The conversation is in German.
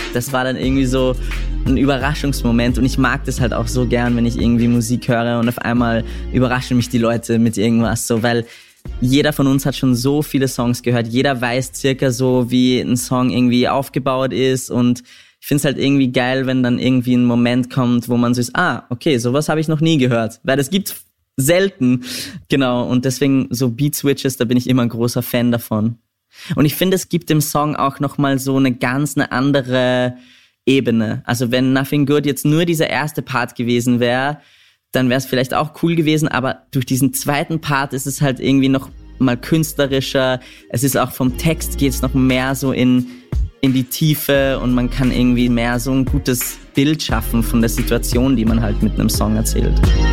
das war dann irgendwie so ein Überraschungsmoment und ich mag das halt auch so gern, wenn ich irgendwie Musik höre und auf einmal überraschen mich die Leute mit irgendwas so, weil jeder von uns hat schon so viele Songs gehört, jeder weiß circa so, wie ein Song irgendwie aufgebaut ist und ich finde es halt irgendwie geil, wenn dann irgendwie ein Moment kommt, wo man so ist, okay, sowas habe ich noch nie gehört, weil das gibt's selten, genau, und deswegen so Beat Switches, da bin ich immer ein großer Fan davon. Und ich finde, es gibt dem Song auch nochmal so eine andere Ebene. Also wenn Nothing Good jetzt nur dieser erste Part gewesen wäre, dann wäre es vielleicht auch cool gewesen, aber durch diesen zweiten Part ist es halt irgendwie noch mal künstlerischer. Es ist auch vom Text geht's noch mehr so in die Tiefe und man kann irgendwie mehr so ein gutes Bild schaffen von der Situation, die man halt mit einem Song erzählt.